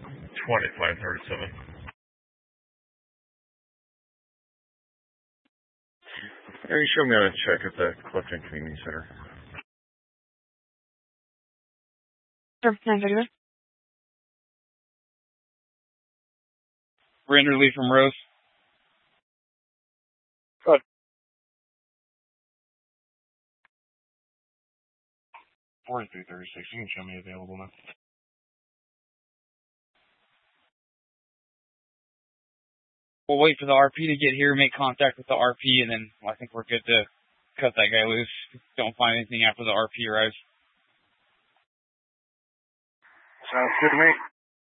2537. You show me how to check at the Clifton Community Center. Sure, 931. Brandon Lee from Rose. Good. 4336. You can show me available now. We'll wait for the RP to get here, make contact with the RP, and then I think we're good to cut that guy loose. Don't find anything after the RP arrives. Sounds good to me.